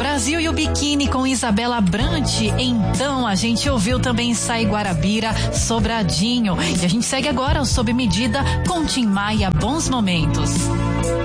Brasil e o Biquíni com Isabela Brant. Então a gente ouviu também Sai Guarabira, Sobradinho. E a gente segue agora o Sob Medida com Tim Maia, Bons Momentos.